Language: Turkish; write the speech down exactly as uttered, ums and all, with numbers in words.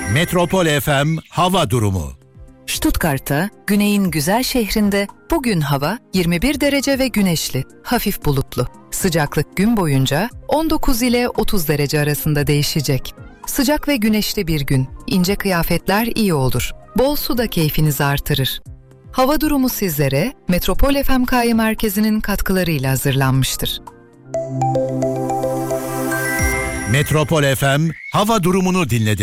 Metropol F M hava durumu. Stuttgart'ta, güneyin güzel şehrinde bugün hava yirmi bir derece ve güneşli, hafif bulutlu. Sıcaklık gün boyunca on dokuz ile otuz derece arasında değişecek. Sıcak ve güneşli bir gün, ince kıyafetler iyi olur. Bol su da keyfinizi artırır. Hava durumu sizlere Metropol F M K Y Merkezi'nin katkılarıyla hazırlanmıştır. Metropol F M hava durumunu dinledi.